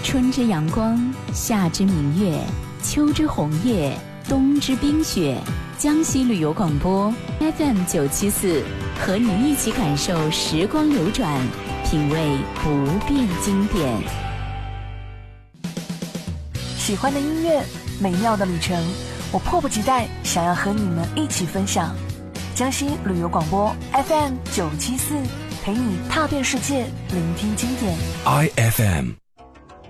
春之阳光，夏之明月，秋之红叶，冬之冰雪。江西旅游广播 FM974，和你一起感受时光流转，品味不变经典。 喜欢的音乐，美妙的旅程，我迫不及待想要和你们一起分享。江西旅游广播 FM974，陪你踏遍世界，聆听经典。 IFM